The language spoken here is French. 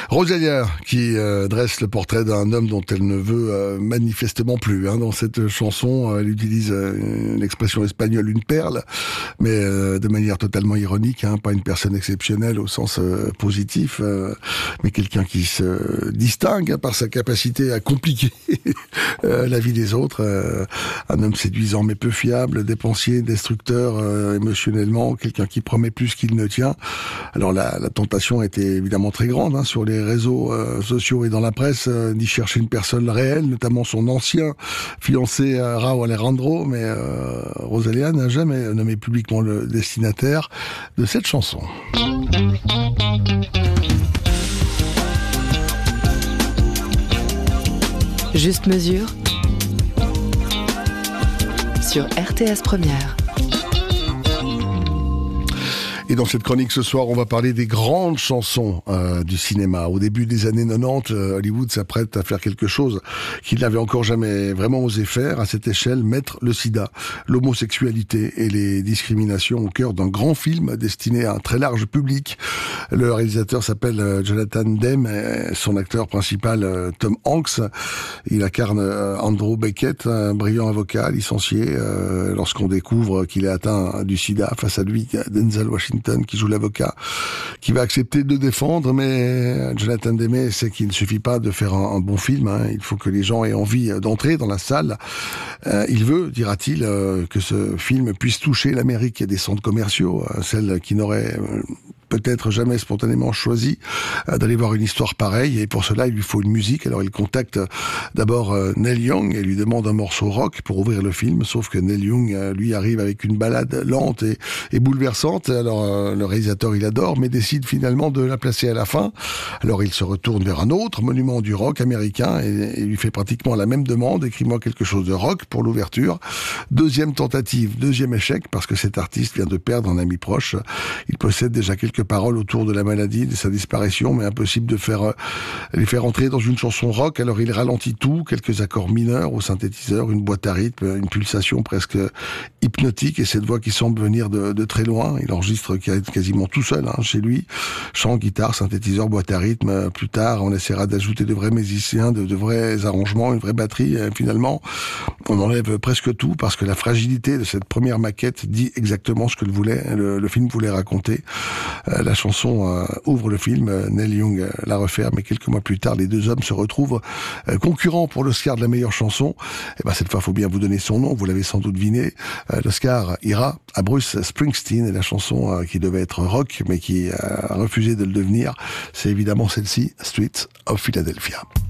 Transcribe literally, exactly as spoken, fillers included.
Rosalia qui euh, dresse le portrait d'un homme dont elle ne veut euh, manifestement plus. Hein. Dans cette chanson, euh, elle utilise euh, l'expression espagnole une perle, mais euh, de manière totalement ironique, hein, pas une personne exceptionnelle au sens euh, positif, euh, mais quelqu'un qui se distingue hein, par sa capacité à compliquer euh, la vie des autres. Euh, un homme séduisant mais peu fiable, dépensier, destructeur euh, émotionnellement, quelqu'un qui promet plus qu'il ne tient. Alors la, la tentation était évidemment très grande hein, sur les réseaux euh, sociaux et dans la presse euh, d'y chercher une personne réelle, notamment son ancien fiancé euh, Rauw Alejandro, mais euh, Rosalia n'a jamais nommé publiquement le destinataire de cette chanson. Juste mesure sur R T S Première. Et dans cette chronique ce soir, on va parler des grandes chansons euh, du cinéma. Au début des années quatre-vingt-dix, euh, Hollywood s'apprête à faire quelque chose qu'il n'avait encore jamais vraiment osé faire. À cette échelle, mettre le sida, l'homosexualité et les discriminations au cœur d'un grand film destiné à un très large public. Le réalisateur s'appelle euh, Jonathan Demme, et son acteur principal euh, Tom Hanks. Il incarne euh, Andrew Beckett, un brillant avocat licencié, euh, lorsqu'on découvre qu'il est atteint du sida. Face à lui, Denzel Washington qui joue l'avocat, qui va accepter de le défendre, mais Jonathan Demme sait qu'il ne suffit pas de faire un, un bon film, hein. Il faut que les gens aient envie d'entrer dans la salle. Euh, il veut, dira-t-il, euh, que ce film puisse toucher l'Amérique et des centres commerciaux, euh, celles qui n'auraient euh, peut-être jamais spontanément choisi euh, d'aller voir une histoire pareille, et pour cela il lui faut une musique. Alors il contacte euh, d'abord euh, Neil Young et lui demande un morceau rock pour ouvrir le film, sauf que Neil Young euh, lui arrive avec une ballade lente et, et bouleversante. Alors euh, le réalisateur il adore, mais décide finalement de la placer à la fin. Alors il se retourne vers un autre monument du rock américain et, et lui fait pratiquement la même demande: écris-moi quelque chose de rock pour l'ouverture. Deuxième tentative, deuxième échec, parce que cet artiste vient de perdre un ami proche. Il possède déjà quelques paroles autour de la maladie, de sa disparition, mais impossible de faire euh, les faire entrer dans une chanson rock. Alors il ralentit tout, quelques accords mineurs au synthétiseur, une boîte à rythme, une pulsation presque hypnotique, et cette voix qui semble venir de, de très loin. Il enregistre quasiment tout seul hein, chez lui, chant, guitare, synthétiseur, boîte à rythme. Plus tard, on essaiera d'ajouter de vrais musiciens, de, de vrais arrangements, une vraie batterie. Et finalement, on enlève presque tout, parce que la fragilité de cette première maquette dit exactement ce que le, voulait, le, le film voulait raconter. Euh, la chanson euh, ouvre le film, euh, Neil Young euh, la refaire, mais quelques mois plus tard, les deux hommes se retrouvent euh, concurrents pour l'Oscar de la meilleure chanson. Et ben cette fois, il faut bien vous donner son nom, vous l'avez sans doute deviné. Euh, L'Oscar ira à Bruce Springsteen, et la chanson euh, qui devait être rock, mais qui a refusé de le devenir, c'est évidemment celle-ci, Streets of Philadelphia.